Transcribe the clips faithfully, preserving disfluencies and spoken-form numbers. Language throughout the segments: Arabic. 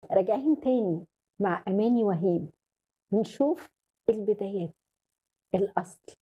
راجعين تاني مع أماني وهيب، بنشوف البدايات، الأصل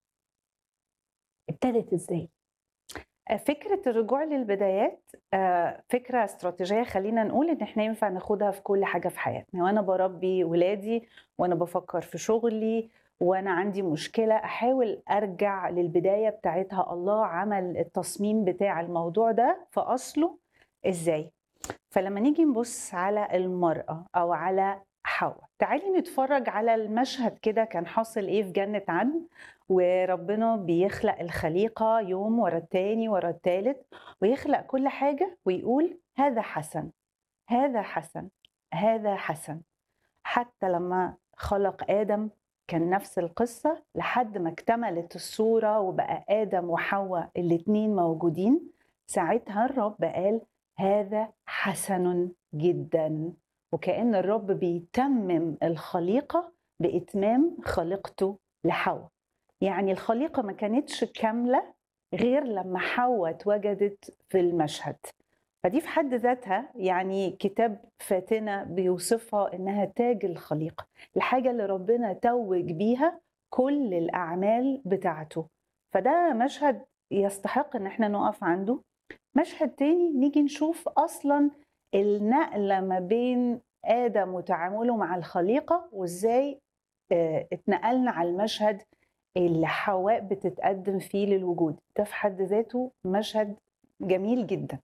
ابتدت إزاي؟ آآ فكرة الرجوع للبدايات آآ فكرة استراتيجية خلّينا نقول إن إحنا ينفع ناخدها في كل حاجة في حياتنا، وأنا باربّي ولادي وأنا بافكّر في شغلي وأنا عندي مشكلة، أحاول أرجع للبداية بتاعتها، الله عمل التصميم بتاع الموضوع ده في أصله إزاي. فلمّا نيجي نبُص على المرأة أو على حواء، تعالي نتفرّج على المشهد كده كان حاصل إيه في جنة عدن، وربنا بيخلق الخليقة يوم ورا التاني ورا التالت، ويخلق كل حاجة ويقول هذا حسن، هذا حسن، هذا حسن. حتى لمّا خلق آدم كان نفس القصة، لحد ما اكتملت الصورة وبقى آدم وحواء الاتنين موجودين، ساعتها الرب قال: "هذا حسنٌ جدًا." وكأن الرب بيتمم الخليقة بإتمام خليقته لحواء. يعني الخليقة ما كانتش كاملة غير لمّا حواء اتوجدت في المشهد. فدي في حد ذاتها يعني كتاب فاتنة بيوصفها إنها تاج الخليقة، الحاجة اللي ربنا توج بيها كل الأعمال بتاعته. فده مشهد يستحق إن احنا نقف عنده. مشهد تاني نيجي نشوف أصلا النقلة ما بين آدم وتعامله مع الخليقة وإزاي آه، اتنقلنا على المشهد اللي حواء بتتقدم فيه للوجود. ده في حد ذاته مشهد جميل جدا.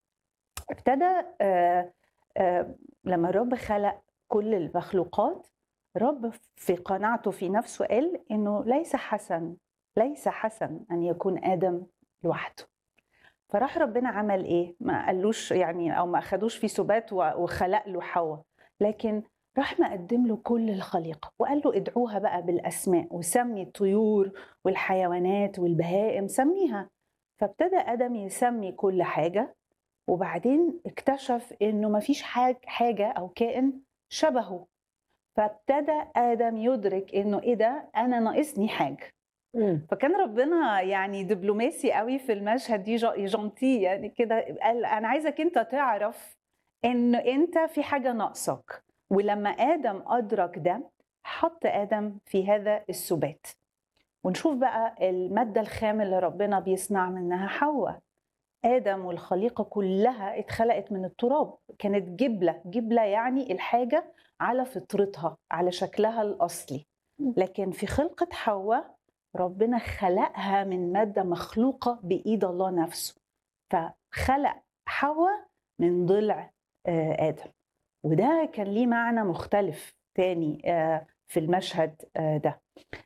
ابتدى آآ آآ لمّا الرب خلق كل المخلوقات، الرب في قناعته في نفسه قال إنه ليس حسن، ليس حسن أن يكون آدم لوحده. فراح ربنا عمل إيه؟ ما قالوش يعني أو ما أخدوش في سُبات و وخلق له حواء، لكن راح مقدّم له كل الخليقة، وقال له ادعوها بقى بالأسماء، وسمّي الطيور والحيوانات والبهائم سمّيها. فابتدى آدم يسمّي كل حاجة، وبعدين اكتشف إنه ما فيش حاج حاجة أو كائن شبهه، فابتدى آدم يدرك إنه إيه ده، أنا ناقصني حاجة. إمم. فكان ربنا يعني دبلوماسي أوي في المشهد دي ج gentil يعني كده، قال أنا عايزك أنت تعرف إن أنت في حاجة ناقصاك. ولمّا آدم أدرك ده، حَط آدم في هذا السُبات. ونشوف بقى المادة الخام اللي ربنا بيصنع منها حواء. آدم والخليقة كلها اتخلقت من التراب، كانت جبلة، جبلة يعني الحاجة على فطرتها، على شكلها الأصلي. إمم. لكن في خلقة حواء ربنا خلقها من مادة مخلوقة بإيد الله نفسه، فخلق حواء من ضلع آه، آدم. وده كان ليه معنى مختلف تاني آه، في المشهد آه، ده،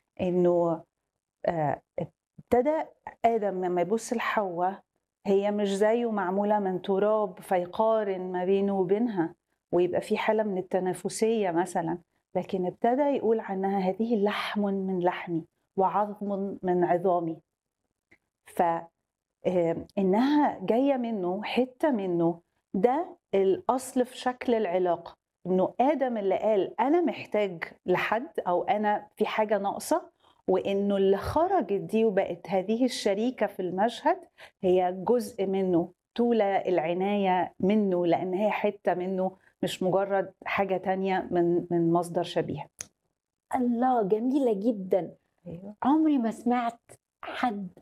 إنه آآ ابتدى آدم لمّا يبُص لحواء هي مش زيه معمولة من تراب، فيقارن ما بينه وبينها ويبقى في حالة من التنافسية مثلًا، لكن ابتدى يقول عنها هذه لحم من لحمي وعظم من عظامي. ف آآ إنها جاية منه، حتّة منه، ده الأصل في شكل العلاقة. إنه آدم اللي قال أنا محتاج لحد أو أنا في حاجة ناقصة، وإنه اللي خرجت دي وبقت هذه الشريكة في المشهد هي جزء منه، تولى العناية منه لأن هي حتّة منه، مش مجرد حاجة تانية من من مصدر شبيه. الله! جميلة جدًا. أيوه. عمري ما سمعت حد